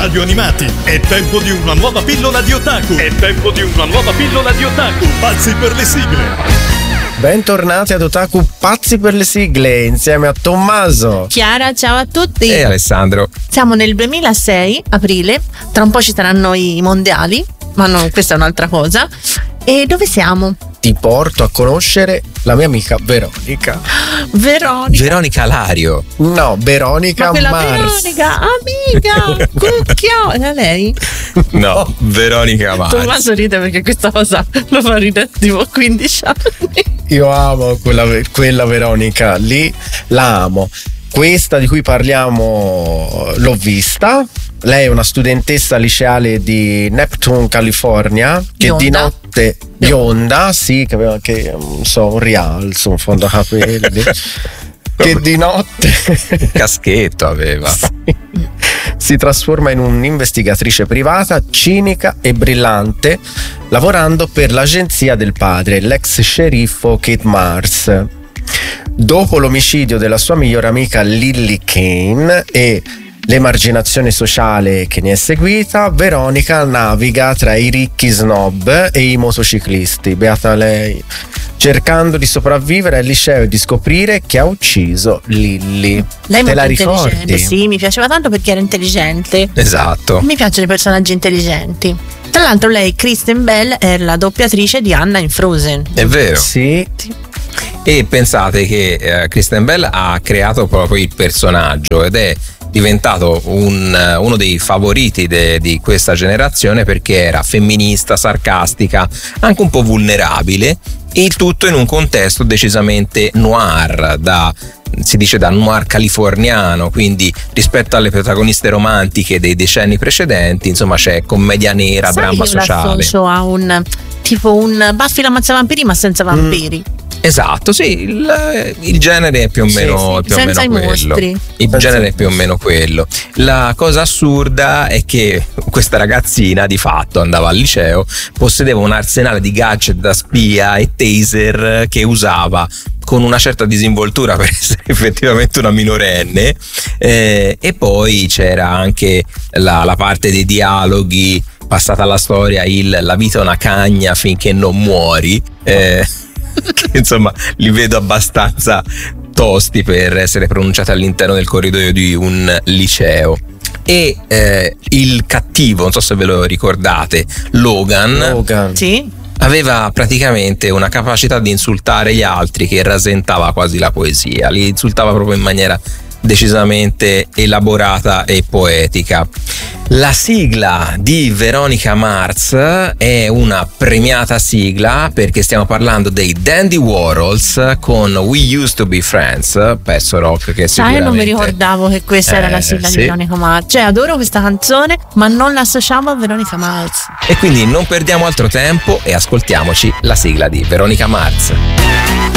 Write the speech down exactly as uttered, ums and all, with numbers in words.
radio animati. È tempo di una nuova pillola di otaku. È tempo di una nuova pillola di otaku. Pazzi per le sigle. Bentornati ad Otaku Pazzi per le sigle insieme a Tommaso, Chiara, ciao a tutti. E Alessandro. Siamo nel duemilasei, aprile. Tra un po' ci saranno i mondiali, ma no, questa è un'altra cosa. E dove siamo? ti porto a conoscere la mia amica Veronica. Veronica. Veronica Lario. No, Veronica Ma quella Mars. Veronica, amica, cucchio. Era lei? No, Veronica Mars. Tommaso ride perché questa cosa lo fa ridere tipo quindici anni. Io amo quella, quella Veronica lì, la amo. Questa di cui parliamo l'ho vista. Lei è una studentessa liceale di Neptune, California, che Bionda. di notte bionda, sì, che aveva anche, non so, un rialzo, un fondo capelli, che di notte caschetto aveva. sì, si trasforma in un'investigatrice privata, cinica e brillante, lavorando per l'agenzia del padre, l'ex sceriffo Kate Mars. Dopo l'omicidio della sua migliore amica Lily Kane e l'emarginazione sociale che ne è seguita, Veronica naviga tra i ricchi snob e i motociclisti, beata lei, cercando di sopravvivere al liceo e di scoprire che ha ucciso Lily. Lei è Te la molto intelligente, ricordi? sì, mi piaceva tanto perché era intelligente. Esatto. Mi piacciono i personaggi intelligenti. Tra l'altro lei, Kristen Bell, è la doppiatrice di Anna in Frozen. È vero. Sì. E pensate che eh, Kristen Bell ha creato proprio il personaggio ed è diventato un, uno dei favoriti de, di questa generazione perché era femminista, sarcastica, anche un po' vulnerabile, e il tutto in un contesto decisamente noir, da si dice da noir californiano, quindi rispetto alle protagoniste romantiche dei decenni precedenti, insomma c'è commedia nera, Sai, dramma io sociale. l'associo a un tipo un Buffy l'ammazzavampiri ma senza vampiri. Mm. Esatto, sì, il, il genere è più o meno, sì, più o senza meno i quello. mostri. Il genere è più o meno quello. La cosa assurda è che questa ragazzina di fatto andava al liceo, possedeva un arsenale di gadget da spia e taser che usava con una certa disinvoltura per essere effettivamente una minorenne, eh, e poi c'era anche la, la parte dei dialoghi, passata alla storia il la vita è una cagna finché non muori, eh, che insomma li vedo abbastanza tosti per essere pronunciati all'interno del corridoio di un liceo. E eh, il cattivo, non so se ve lo ricordate, Logan, Logan. Sì. aveva praticamente una capacità di insultare gli altri che rasentava quasi la poesia, li insultava proprio in maniera decisamente elaborata e poetica. La sigla di Veronica Mars è una premiata sigla perché stiamo parlando dei Dandy Warhols con We Used to Be Friends, pezzo rock che Sai, sicuramente... non mi ricordavo che questa Eh, era la sigla sì. di Veronica Mars. Cioè, adoro questa canzone, ma non l'associamo a Veronica Mars. E quindi non perdiamo altro tempo e ascoltiamoci la sigla di Veronica Mars.